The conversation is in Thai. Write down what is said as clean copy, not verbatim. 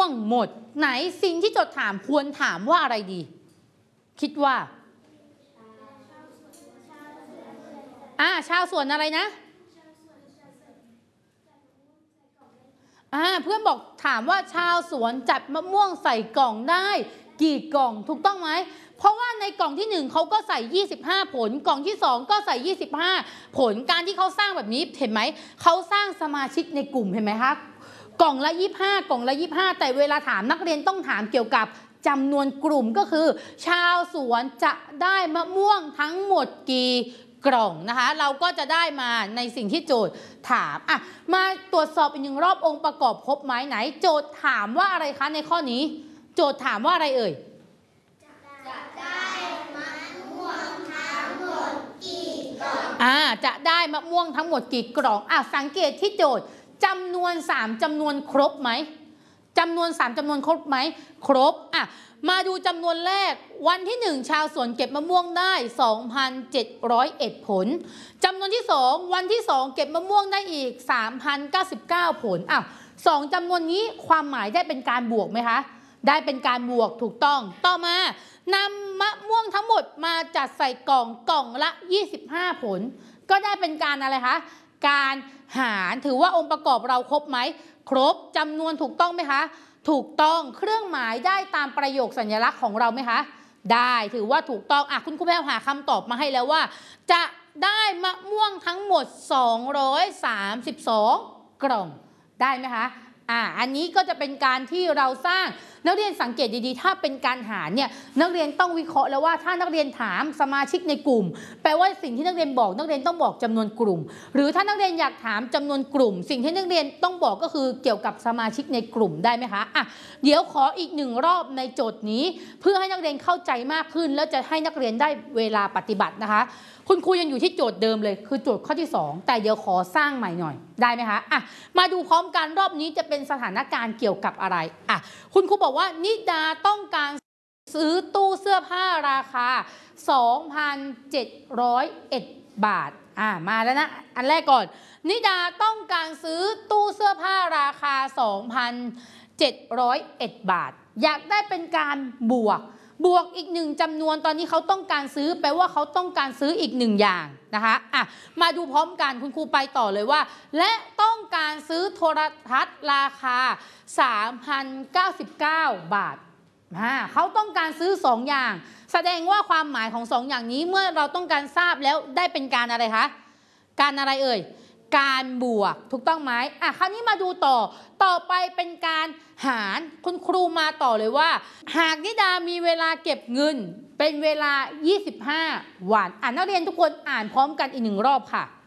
งหมดไหนสิ่งที่โจทย์ถามควรถามว่าอะไรดีคิดว่าชาวสวนอะไรนะเพื่อนบอกถามว่าชาวสวนจัดมะม่วงใส่กล่องได้กี่กล่องถูกต้องไหมเพราะว่าในกล่องที่1เขาก็ใส่25ผลกล่องที่2ก็ใส่25ผลการที่เขาสร้างแบบนี้เห็นไหมเขาสร้างสมาชิกในกลุ่มเห็นไหมคะกล่องละ25กล่องละ25แต่เวลาถามนักเรียนต้องถามเกี่ยวกับจำนวนกลุ่มก็คือชาวสวนจะได้มะม่วงทั้งหมดกี่กล่องนะคะเราก็จะได้มาในสิ่งที่โจทย์ถามมาตรวจสอบอีก1รอบองค์ประกอบครบไหมไหนโจทย์ถามว่าอะไรคะในข้อนี้โจทย์ถามว่าอะไรเอ่ยจะได้มะม่วงทั้งหมดกี่กล่องจะได้มะม่วงทั้งหมดกี่กล่องสังเกตที่โจทย์จำนวน3จำนวนครบไหมจำนวน3จำนวนครบไหมครบมาดูจำนวนแรกวันที่1ชาวสวนเก็บมะม่วงได้ 2,701 ผลจำนวนที่2วันที่2เก็บมะม่วงได้อีก 3,099 ผล2จำนวนนี้ความหมายได้เป็นการบวกไหมคะได้เป็นการบวกถูกต้องต่อมานำมะม่วงทั้งหมดมาจัดใส่กล่องละ25ผลก็ได้เป็นการอะไรคะการหารถือว่าองค์ประกอบเราครบไหมครบจำนวนถูกต้องไหมคะถูกต้องเครื่องหมายได้ตามประโยคสัญลักษณ์ของเราไหมคะได้ถือว่าถูกต้องคุณครูแพรวหาคำตอบมาให้แล้วว่าจะได้มะม่วงทั้งหมด232กล่องได้ไหมคะอันนี้ก็จะเป็นการที่เราสร้างนักเรียนสังเกตดีๆถ้าเป็นการหารเนี่ยนักเรียนต้องวิเคราะห์แล้วว่าถ้านักเรียนถามสมาชิกในกลุ่มแปลว่าสิ่งที่นักเรียนบอกนักเรียนต้องบอกจำนวนกลุ่มหรือถ้านักเรียนอยากถามจำนวนกลุ่มสิ่งที่นักเรียนต้องบอกก็คือเกี่ยวกับสมาชิกในกลุ่มได้ไหมคะเดี๋ยวขออีก1รอบในโจทย์นี้เพื่อให้นักเรียนเข้าใจมากขึ้นแล้วจะให้นักเรียนได้เวลาปฏิบัตินะคะคุณครูยังอยู่ที่โจทย์เดิมเลยคือโจทย์ข้อที่2แต่เดี๋ยวขอสร้างใหม่หน่อยได้ไหมคะมาดูพร้อมกันรอบนี้จะเป็นสถานการณ์เกี่ยวกับอะไรคุณครูบอกว่านิดาต้องการซื้อตู้เสื้อผ้าราคา 2,701 บาทมาแล้วนะอันแรกก่อนนิดาต้องการซื้อตู้เสื้อผ้าราคา 2,701 บาทอยากได้เป็นการบวกอีก1จำนวนตอนนี้เขาต้องการซื้อแปลว่าเขาต้องการซื้ออีก1อย่างนะคะมาดูพร้อมกันคุณครูไปต่อเลยว่าและต้องการซื้อโทรทัศน์ราคา 3,099 บาทเขาต้องการซื้อ2อย่างแสดงว่าความหมายของ2อย่างนี้เมื่อเราต้องการทราบแล้วได้เป็นการอะไรคะการอะไรเอ่ยการบวกถูกต้องไหมคราวนี้มาดูต่อไปเป็นการหารคุณครูมาต่อเลยว่าหากนิดามีเวลาเก็บเงินเป็นเวลา25วันนักเรียนทุกคนอ่านพร้อมกันอีก1รอบค่ะ